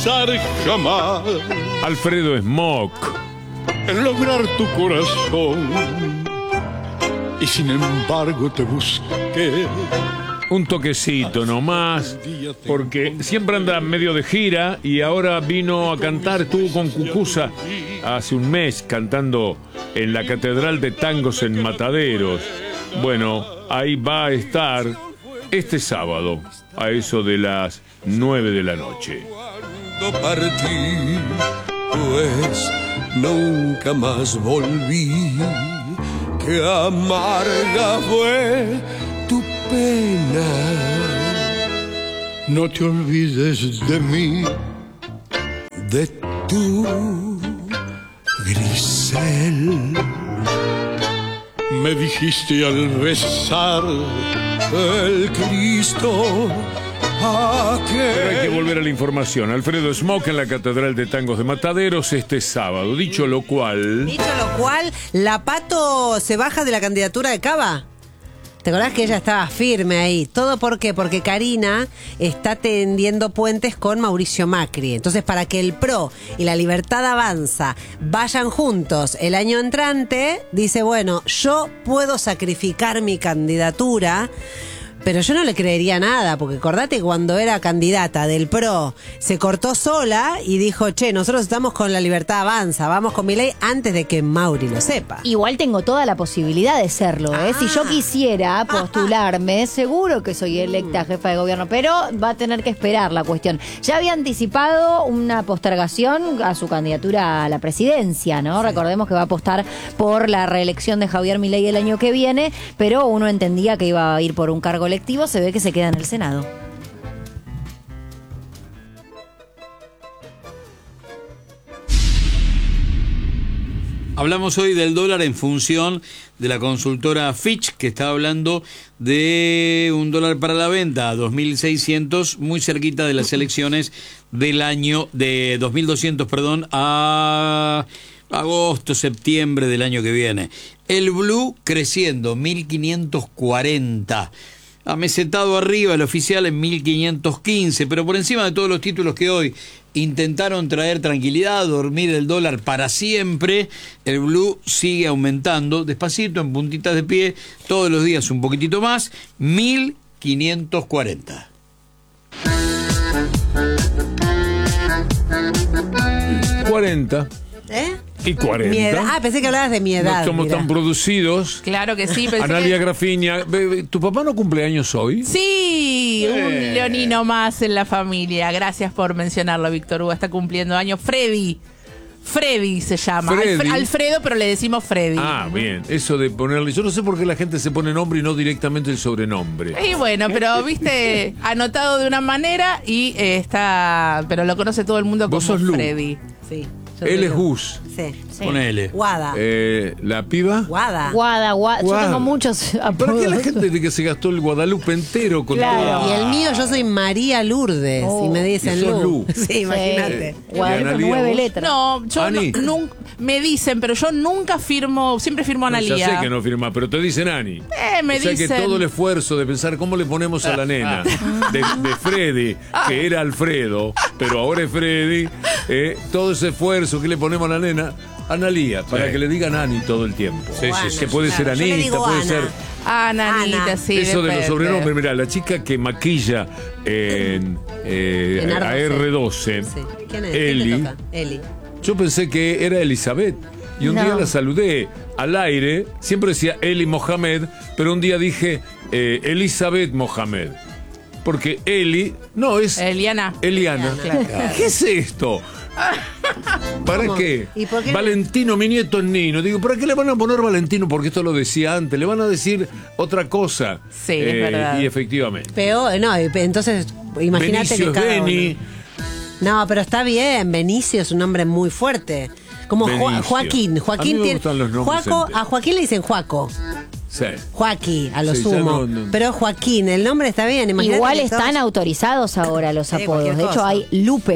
pensar jamás Alfredo Smock. en lograr tu corazón. Y sin embargo te busqué. Un toquecito nomás, porque siempre anda medio de gira y ahora vino a cantar, estuvo con Cucuza hace un mes cantando en la Catedral de Tangos en Mataderos. Bueno, ahí va a estar este sábado, a eso de las 9 de la noche. Cuando partí, pues nunca más volví. Qué amarga fue tu pena. No te olvides de mí, de tu Grisel. Me dijiste al besar el Cristo Pero hay que aquel. volver a la información. Alfredo Smock en la Catedral de Tangos de Mataderos este sábado. Dicho lo cual, ¿la Pato se baja de la candidatura de Cava? ¿Te acordás que ella estaba firme ahí? ¿Todo por qué? Porque Karina está tendiendo puentes con Mauricio Macri. Entonces, para que el PRO y la Libertad Avanza vayan juntos el año entrante, dice, bueno, yo puedo sacrificar mi candidatura, pero yo no le creería nada, porque acordate que cuando era candidata del PRO se cortó sola y dijo, che, nosotros estamos con la Libertad Avanza, vamos con Milei antes de que Mauri lo sepa. Igual tengo toda la posibilidad de serlo, ¿eh? Si yo quisiera postularme, seguro que soy electa jefa de gobierno, pero va a tener que esperar la cuestión. Ya había anticipado una postergación a su candidatura a la presidencia, ¿no? Sí. Recordemos que va a apostar por la reelección de Javier Milei el año que viene, pero uno entendía que iba a ir por un cargo electivo, se ve que se queda en el Senado. Hablamos hoy del dólar en función de la consultora Fitch, que está hablando de un dólar para la venta a 2.600, muy cerquita de las elecciones del año de 2.200, perdón, a agosto, septiembre del año que viene. El blue creciendo, 1.540. Amesetado arriba el oficial en 1.515, pero por encima de todos los títulos que hoy intentaron traer tranquilidad, dormir el dólar para siempre, el blue sigue aumentando, despacito, en puntitas de pie, todos los días un poquitito más, 1.540. $40. ¿Eh? Y 40. Pensé que hablabas de mi edad. No somos tan producidos. Claro que sí. Analia Grafiña. ¿Tu papá no cumple años hoy? Sí, un leonino más en la familia. Gracias por mencionarlo, Víctor Hugo. Está cumpliendo años. Freddy se llama. Alfredo, pero le decimos Freddy. Ah, bien. Eso de ponerle... Yo no sé por qué la gente se pone nombre y no directamente el sobrenombre. Y bueno, pero viste, anotado de una manera y está... Pero lo conoce todo el mundo como Freddy. Sí. Él es Gus. Sí. Ponele. Guada. ¿La piba? Guada. Yo tengo muchos apodos. ¿Para qué la gente de que se gastó el Guadalupe entero con Claro. Y el mío, yo soy María Lourdes. Y me dicen Lu. Sí, imagínate. Guadalupe, 9 letras. No, yo nunca me dicen, pero yo nunca firmo, siempre firmo Analía. Ya sé que no firma, pero te dicen Ani. Me dicen. Que todo el esfuerzo de pensar cómo le ponemos a la nena de Freddy, que era Alfredo, pero ahora es Freddy, todo ese esfuerzo que le ponemos a la nena, Analía, para que le digan Ani todo el tiempo. Sí. Que puede ser Anita, puede ser... Anita, sí. Eso depende. de los sobrenombres, mirá, la chica que maquilla en R12, Sí. ¿Quién es? Eli. ¿Quién te toca? Eli. Yo pensé que era Elizabeth. Y un día la saludé al aire, siempre decía Eli Mohamed, pero un día dije Elizabeth Mohamed. Porque Eli, no es... Eliana. Claro. ¿Qué es esto? ¿Para ¿Cómo? qué? ¿Y por qué? Valentino, mi nieto es Nino. Digo, ¿para qué le van a poner Valentino? Porque esto lo decía antes. Le van a decir otra cosa. Sí, es verdad. Y efectivamente. Peor, no, entonces imagínate Benicio que es cada Beni. No, pero está bien, Benicio es un nombre muy fuerte. Como Joaquín. A mí me gustan los nombres enteros. A Joaquín le dicen Joaco. Sí. Joaquín, a lo Sí, sumo. no. Pero Joaquín, el nombre está bien. Imagínate Igual que están todos- autorizados ahora los Sí, apodos. cualquier De hecho, cosa. hay Lupe.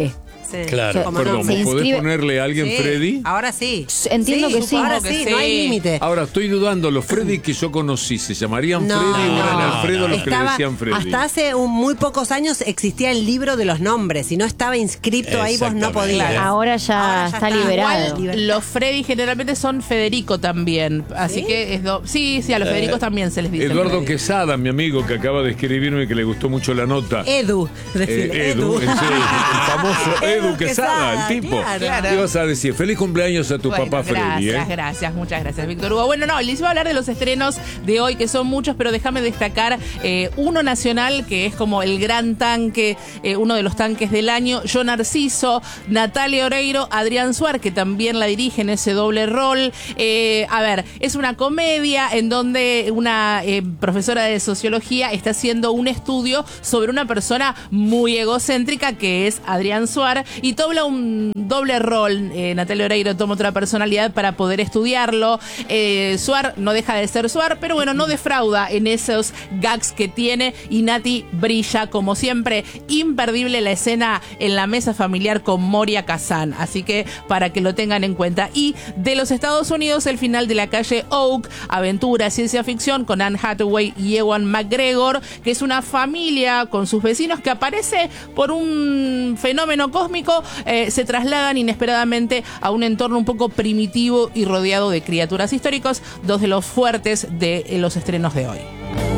Sí. Claro. ¿Cómo Perdón, Se ¿vos podés inscribe- ponerle a alguien Sí, Freddy? Ahora sí. Entiendo que sí. Ahora Supongo que sí, no hay sí. límite. Ahora estoy dudando, los Freddy que yo conocí, ¿se llamarían No, Freddy o eran no. Alfredo los que le Estaba- decían Freddy? hasta hace muy pocos años existía el libro de los nombres. Si no estaba inscripto ahí, vos no Exactamente. podías. Ahora ya está liberado. Igual los Freddy generalmente son Federico también. Así que es sí, a los Federicos también se les dice. Eduardo Freddy. Quesada, mi amigo que acaba de escribirme que le gustó mucho la nota. Edu. Decirle, Edu, sí, el famoso Edu Quesada, el tipo. claro. ¿Qué vas a decir? Feliz cumpleaños a tu Bueno, papá Freddy. gracias, muchas gracias, Víctor Hugo. Bueno, no, les iba a hablar de los estrenos de hoy, que son muchos, pero déjame destacar uno nacional, que es como el gran tanque, uno de los tanques del año, Yo Narciso, Natalia Oreiro, Adrián Suar, que también la dirige en ese doble rol. A ver, es una comedia en donde una profesora de sociología está haciendo un estudio sobre una persona muy egocéntrica, que es Adrián Suar, y toma un doble rol. Natalia Oreiro toma otra personalidad para poder estudiarlo. Suar no deja de ser Suar, pero bueno, no defrauda en esos gags que tiene, y Nati brilla como siempre. Imperdible la escena en la mesa familiar con Moria Kazan, así que para que lo tengan en cuenta. Y de los Estados Unidos, el final de La Calle Oak, aventura, ciencia ficción con Anne Hathaway y Ewan McGregor, que es una familia con sus vecinos que aparece por un fenómeno cósmico, se trasladan inesperadamente a un entorno un poco primitivo y rodeado de criaturas históricas, dos de los fuertes de los estrenos de hoy.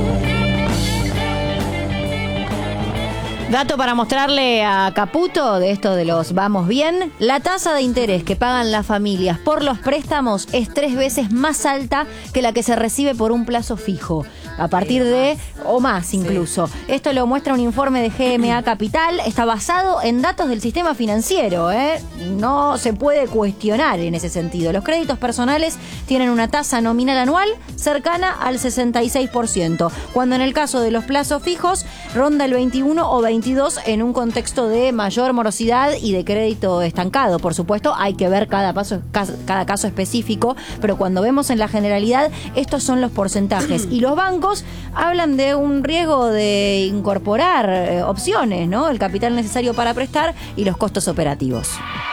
Dato para mostrarle a Caputo de esto de los vamos bien. La tasa de interés que pagan las familias por los préstamos es 3 veces más alta que la que se recibe por un plazo fijo. A partir de, o más incluso. Esto lo muestra un informe de GMA Capital. Está basado en datos del sistema financiero. No se puede cuestionar en ese sentido. Los créditos personales tienen una tasa nominal anual cercana al 66%, cuando en el caso de los plazos fijos ronda el 21 o 22 en un contexto de mayor morosidad y de crédito estancado. Por supuesto, hay que ver cada caso específico, pero cuando vemos en la generalidad, estos son los porcentajes. Y los bancos hablan de un riesgo de incorporar opciones, ¿no? El capital necesario para prestar y los costos operativos.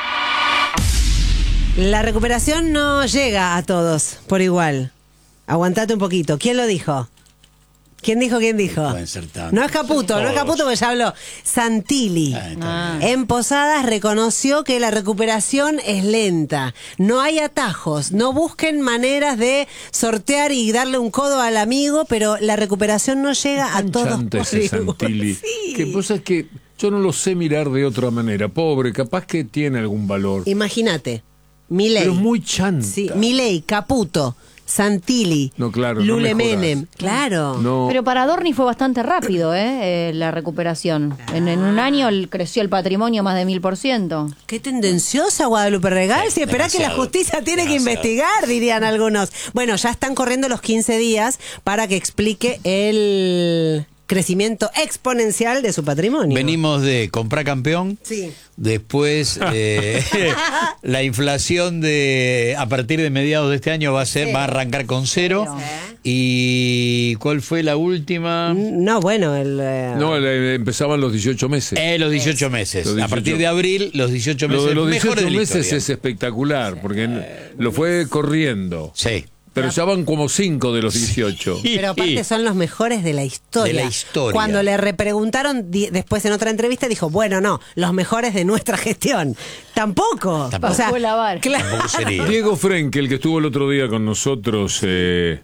La recuperación no llega a todos por igual. Aguantate un poquito. ¿Quién lo dijo? ¿Quién dijo? Pueden ser tantos. No es Caputo porque ya habló. Santilli. En Posadas reconoció que la recuperación es lenta. No hay atajos. No busquen maneras de sortear y darle un codo al amigo, pero la recuperación no llega a todos Chanta por ese igual. Santilli. Sí. Que pasa es que yo no lo sé mirar de otra manera. Pobre, capaz que tiene algún valor. Imagínate. Milei. Pero es muy chanta. Sí, Milei, Caputo, Santilli, No, claro, no Lule mejoras. Menem. Claro. No. Pero para Dorni fue bastante rápido, la recuperación. En un año creció el patrimonio más de 1000%. Qué tendenciosa Guadalupe Regal. Si esperá que la Demasiado, justicia tiene que demasiado. investigar, dirían algunos. Bueno, ya están corriendo los 15 días para que explique el crecimiento exponencial de su patrimonio. Venimos de comprar campeón. Sí. Después, la inflación a partir de mediados de este año va a arrancar con 0. ¿Y cuál fue la última? No, bueno, No, empezaban los 18 meses. Los 18 meses. Los 18. A partir de abril, los 18 meses Lo de los mejores 18 de la meses historia. es espectacular, porque lo fue corriendo. Sí. Pero ya van como 5 de los 18. pero aparte son los mejores de la historia. De la historia. Cuando le repreguntaron después en otra entrevista, dijo, bueno, no, los mejores de nuestra gestión. Tampoco. Tampoco. O sea, Fue lavar. claro. Tampoco sería. Diego Frenkel, que estuvo el otro día con nosotros, el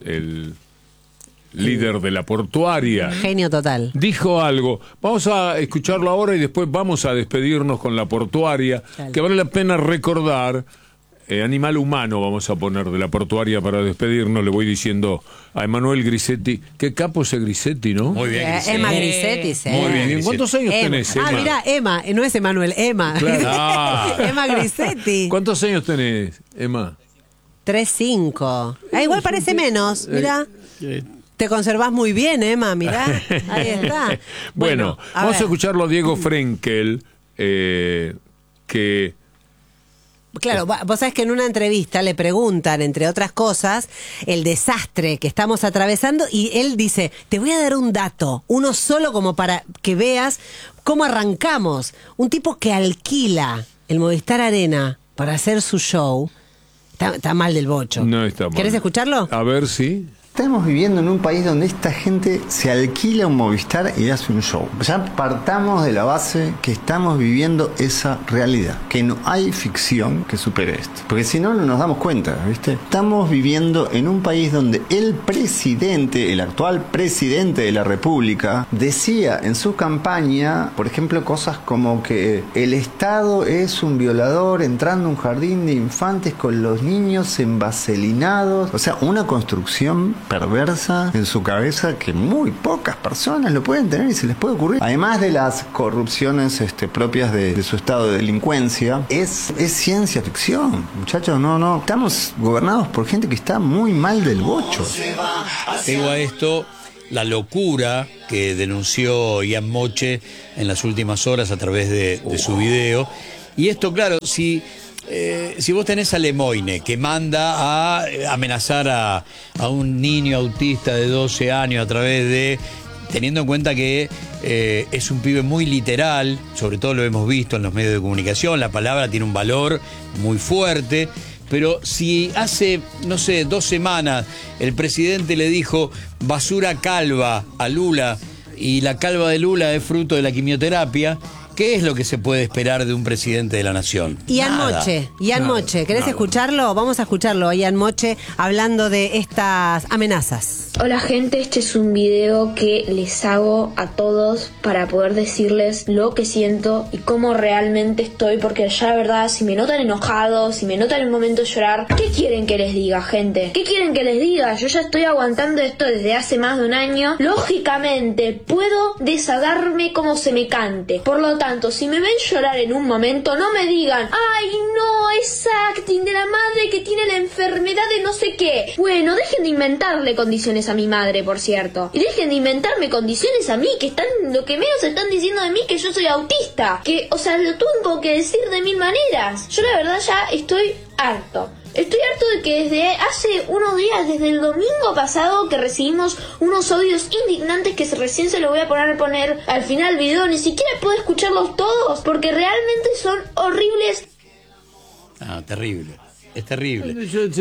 líder de la portuaria, Genio total. dijo algo. Vamos a escucharlo ahora y después vamos a despedirnos con la portuaria, Dale. que vale la pena recordar. Animal humano vamos a poner de la portuaria para despedirnos. Le voy diciendo a Emanuel Grisetti. Qué capo ese Grisetti, ¿no? Muy bien. Grisetti. Emma Grisetti, sí. Muy bien. ¿Cuántos años Emma. tenés, Emma? Mirá, Emma, no es Emanuel, Emma. Claro. Ah. Emma Grisetti. ¿Cuántos años tenés, Emma? 3-5. Igual parece menos, mirá. Te conservás muy bien, Emma, mirá. Ahí está. Bueno, a vamos a ver. escucharlo a Diego Frenkel, que Claro, vos sabés que en una entrevista le preguntan, entre otras cosas, el desastre que estamos atravesando y él dice, te voy a dar un dato, uno solo como para que veas cómo arrancamos. Un tipo que alquila el Movistar Arena para hacer su show, está mal del bocho. No está mal. ¿Querés escucharlo? A ver si... Estamos viviendo en un país donde esta gente se alquila un Movistar y hace un show. Ya partamos de la base que estamos viviendo esa realidad, que no hay ficción que supere esto. Porque si no, no nos damos cuenta, ¿viste? Estamos viviendo en un país donde el presidente, el actual presidente de la República, decía en su campaña, por ejemplo, cosas como que el Estado es un violador entrando a un jardín de infantes con los niños envaselinados. O sea, una construcción perversa en su cabeza que muy pocas personas lo pueden tener y se les puede ocurrir. Además de las corrupciones propias de su estado de delincuencia, es ciencia ficción, muchachos. No, estamos gobernados por gente que está muy mal del bocho. Tengo a esto la locura que denunció Ian Moche en las últimas horas a través de su video. Y esto, claro, si vos tenés a Lemoine que manda a amenazar a un niño autista de 12 años a través de, teniendo en cuenta que es un pibe muy literal, sobre todo lo hemos visto en los medios de comunicación, la palabra tiene un valor muy fuerte, pero si hace, no sé, 2 semanas el presidente le dijo basura calva a Lula y la calva de Lula es fruto de la quimioterapia, ¿qué es lo que se puede esperar de un presidente de la nación? Ian Moche, ¿querés escucharlo? Vamos a escucharlo, Ian Moche, hablando de estas amenazas. Hola gente, este es un video que les hago a todos para poder decirles lo que siento y cómo realmente estoy, porque ya la verdad, si me notan enojado, si me notan en un momento de llorar, ¿qué quieren que les diga, gente? ¿Qué quieren que les diga? Yo ya estoy aguantando esto desde hace más de un año. Lógicamente, puedo desahogarme como se me cante. Por lo tanto, si me ven llorar en un momento, no me digan, ¡ay no, es acting de la madre que tiene la enfermedad de no sé qué! Bueno, dejen de inventarle condiciones a mi madre, por cierto. Y dejen de inventarme condiciones a mí, que están, lo que menos están diciendo de mí, que yo soy autista. Que, o sea, lo tengo que decir de 1000 maneras. Yo la verdad ya estoy harto. Estoy harto de que desde hace unos días, desde el domingo pasado, que recibimos unos audios indignantes que recién se lo voy a poner al final del video, ni siquiera puedo escucharlos todos, porque realmente son horribles. Ah, terrible. Es terrible.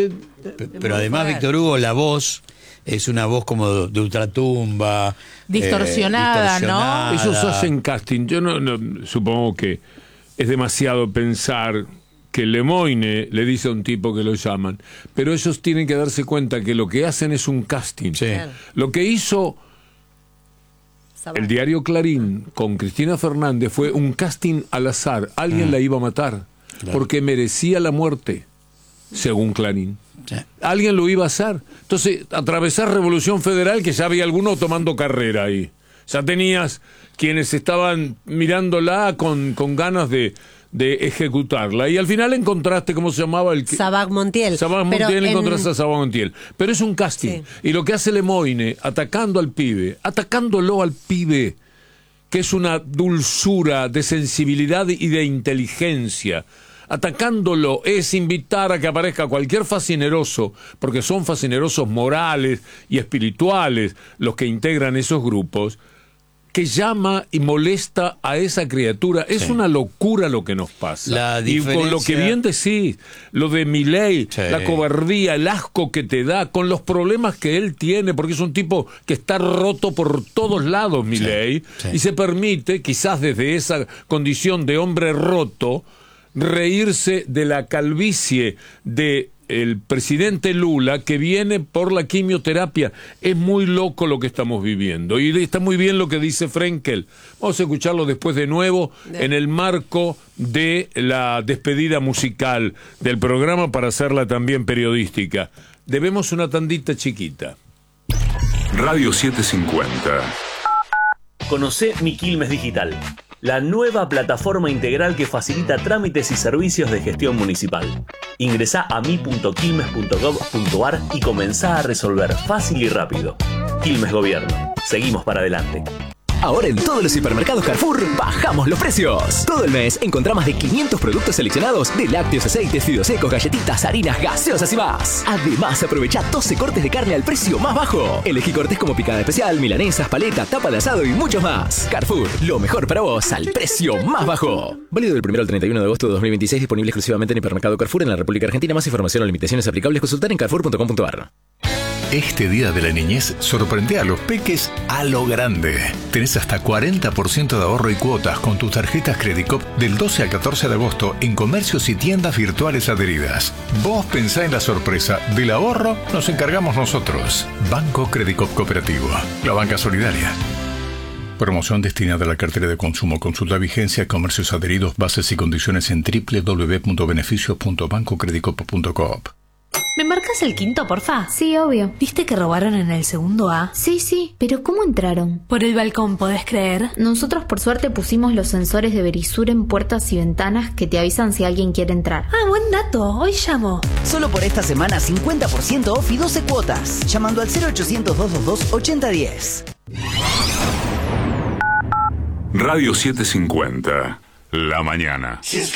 Pero además, Víctor Hugo, la voz es una voz como de ultratumba, distorsionada, ¿no? Ellos hacen casting. Yo no supongo que es demasiado pensar que Lemoine le dice a un tipo que lo llaman, pero ellos tienen que darse cuenta que lo que hacen es un casting. Sí. Lo que hizo el diario Clarín con Cristina Fernández fue un casting al azar. Alguien la iba a matar, porque merecía la muerte, según Clarín. Sí. Alguien lo iba a hacer. Entonces, atravesar Revolución Federal, que ya había alguno tomando carrera ahí. Ya tenías quienes estaban mirándola con ganas de ejecutarla. Y al final encontraste, ¿cómo se llamaba? Sabac Montiel. Sabac Montiel, encontraste a Sabac Montiel. Pero es un casting. Sí. Y lo que hace Lemoine, atacándolo al pibe, que es una dulzura de sensibilidad y de inteligencia, atacándolo es invitar a que aparezca cualquier fascineroso, porque son fascinerosos morales y espirituales los que integran esos grupos, que llama y molesta a esa criatura. Es una locura lo que nos pasa. Y con lo que bien decís, lo de Milei, la cobardía, el asco que te da, con los problemas que él tiene, porque es un tipo que está roto por todos lados, Milei, y se permite, quizás desde esa condición de hombre roto, reírse de la calvicie de el presidente Lula, que viene por la quimioterapia. Es muy loco lo que estamos viviendo. Y está muy bien lo que dice Frenkel. Vamos a escucharlo después de nuevo en el marco de la despedida musical del programa para hacerla también periodística. Debemos una tandita chiquita. Radio 750. Conocé Mi Quilmes Digital, la nueva plataforma integral que facilita trámites y servicios de gestión municipal. Ingresá a mi.quilmes.gov.ar y comenzá a resolver fácil y rápido. Quilmes Gobierno. Seguimos para adelante. Ahora en todos los hipermercados Carrefour bajamos los precios. Todo el mes encontrá más de 500 productos seleccionados de lácteos, aceites, fideos secos, galletitas, harinas, gaseosas y más. Además, aprovecha 12 cortes de carne al precio más bajo. Elegí cortes como picada especial, milanesas, paleta, tapa de asado y muchos más. Carrefour, lo mejor para vos al precio más bajo. Válido del 1 al 31 de agosto de 2026, disponible exclusivamente en hipermercado Carrefour en la República Argentina. Más información o limitaciones aplicables consultar en carrefour.com.ar. Este Día de la Niñez sorprende a los peques a lo grande. Tenés hasta 40% de ahorro y cuotas con tus tarjetas Credicop del 12 al 14 de agosto en comercios y tiendas virtuales adheridas. Vos pensá en la sorpresa. Del ahorro nos encargamos nosotros. Banco Credicop Cooperativo. La banca solidaria. Promoción destinada a la cartera de consumo. Consulta vigencia, comercios adheridos, bases y condiciones en www.beneficios.bancocredicop.coop. ¿Me marcas el quinto, porfa? Sí, obvio. ¿Viste que robaron en el segundo A? Sí, pero ¿cómo entraron? Por el balcón, ¿podés creer? Nosotros por suerte pusimos los sensores de Verisur en puertas y ventanas que te avisan si alguien quiere entrar. Ah, buen dato. Hoy llamo. Solo por esta semana 50% off y 12 cuotas. Llamando al 0800-222-8010. Radio 750. La mañana.